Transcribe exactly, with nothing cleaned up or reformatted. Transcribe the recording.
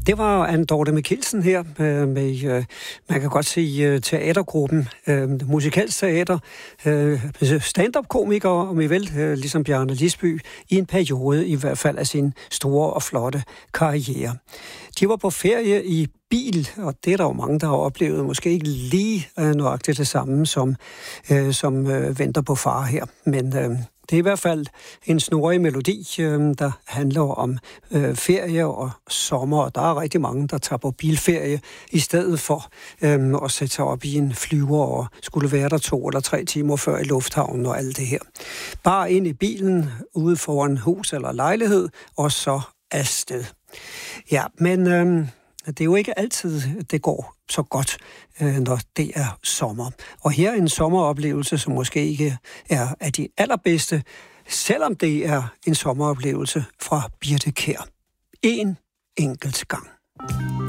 Det var Anne Dorthe Michelsen her øh, med, øh, man kan godt sige, øh, teatergruppen, øh, musikalsk teater, øh, stand-up-komikere, om I vil, øh, ligesom Bjarne Lisby, i en periode i hvert fald af sin store og flotte karriere. De var på ferie i bil, og det er der jo mange, der har oplevet, måske ikke lige øh, nøjagtigt det samme, som, øh, som øh, venter på far her, men øh, det er i hvert fald en snorig melodi, øh, der handler om øh, ferie og sommer, og der er rigtig mange, der tager på bilferie, i stedet for øh, at sætte sig op i en flyver og skulle være der to eller tre timer før i lufthavnen og alt det her. Bare ind i bilen, ude foran hus eller lejlighed, og så afsted. Ja, men øh, det er jo ikke altid, det går så godt, øh, når det er sommer. Og her er en sommeroplevelse, som måske ikke er af de allerbedste, selvom det er en sommeroplevelse fra Birthe Kjær. En enkelt gang.